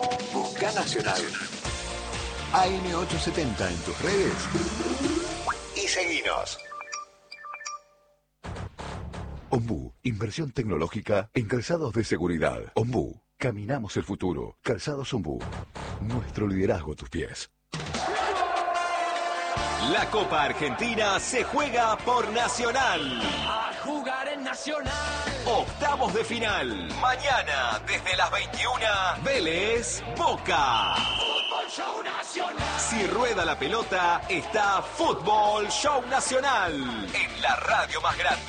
Busca Nacional. AM870 en tus redes y seguinos. Ombú, inversión tecnológica en calzados de seguridad. Ombú, caminamos el futuro. Calzados Ombú, nuestro liderazgo a tus pies. La Copa Argentina se juega por Nacional. A jugar en Nacional. Octavos de final. Mañana, desde las 21, Vélez, Boca. Fútbol Show Nacional. Si rueda la pelota, está Fútbol Show Nacional. En la radio más grande.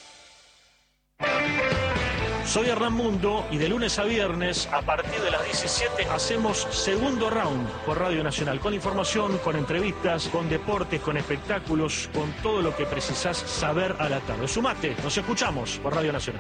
Soy Hernán Mundo y de lunes a viernes, a partir de las 17, hacemos Segundo Round por Radio Nacional. Con información, con entrevistas, con deportes, con espectáculos, con todo lo que precisás saber a la tarde. Sumate, nos escuchamos por Radio Nacional.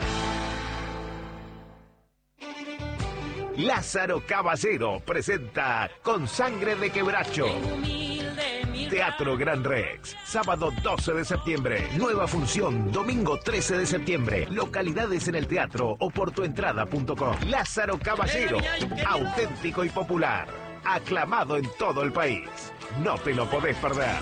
Lázaro Caballero presenta Con Sangre de Quebracho. Teatro Gran Rex, sábado 12 de septiembre, nueva función, domingo 13 de septiembre, localidades en el teatro o por tuentrada.com. Lázaro Caballero, auténtico y popular, aclamado en todo el país. No te lo podés perder.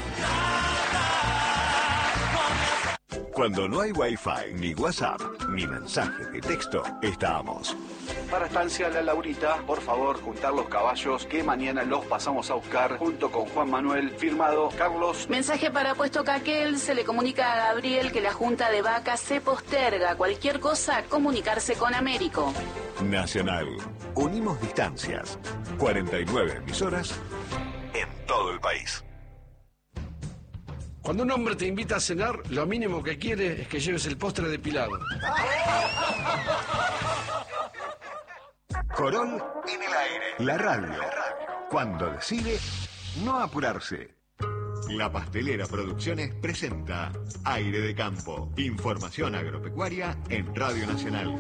Cuando no hay Wi-Fi, ni WhatsApp, ni mensaje de texto, estamos. Para Estancia La Laurita, por favor, juntar los caballos que mañana los pasamos a buscar junto con Juan Manuel, firmado Carlos. Mensaje para Puesto Caquel, se le comunica a Gabriel que la junta de vacas se posterga. Cualquier cosa, comunicarse con Américo. Nacional, unimos distancias. 49 emisoras en todo el país. Cuando un hombre te invita a cenar, lo mínimo que quiere es que lleves el postre depilado. Corol en el aire. La radio. Cuando decide no apurarse. La Pastelera Producciones presenta Aire de Campo. Información agropecuaria en Radio Nacional.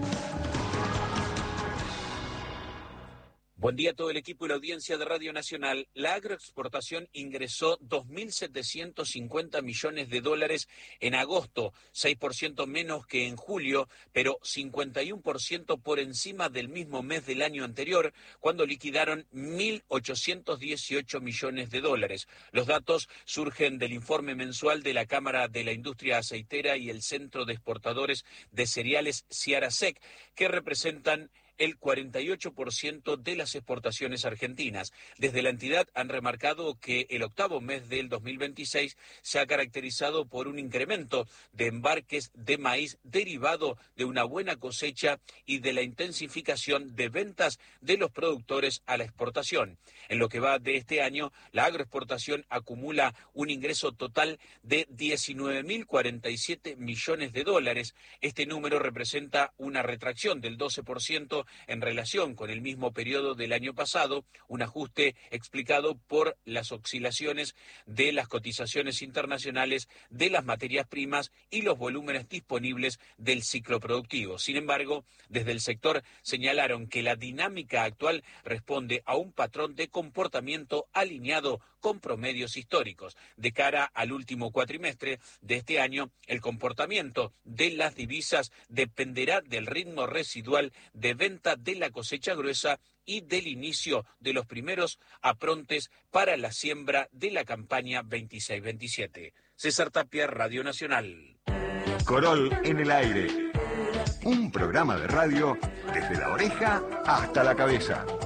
Buen día a todo el equipo y la audiencia de Radio Nacional. La agroexportación ingresó 2.750 millones de dólares en agosto, 6% menos que en julio, pero 51% por encima del mismo mes del año anterior, cuando liquidaron 1.818 millones de dólares. Los datos surgen del informe mensual de la Cámara de la Industria Aceitera y el Centro de Exportadores de Cereales Ciarasec, que representan el 48% de las exportaciones argentinas. Desde la entidad han remarcado que el octavo mes del 2026 se ha caracterizado por un incremento de embarques de maíz derivado de una buena cosecha y de la intensificación de ventas de los productores a la exportación. En lo que va de este año, la agroexportación acumula un ingreso total de 19.047 millones de dólares. Este número representa una retracción del 12% en relación con el mismo periodo del año pasado, un ajuste explicado por las oscilaciones de las cotizaciones internacionales de las materias primas y los volúmenes disponibles del ciclo productivo. Sin embargo, desde el sector señalaron que la dinámica actual responde a un patrón de comportamiento alineado con promedios históricos. De cara al último cuatrimestre de este año, el comportamiento de las divisas dependerá del ritmo residual de venta de la cosecha gruesa y del inicio de los primeros aprontes para la siembra de la campaña 26-27. César Tapia, Radio Nacional. Corol en el aire. Un programa de radio desde la oreja hasta la cabeza.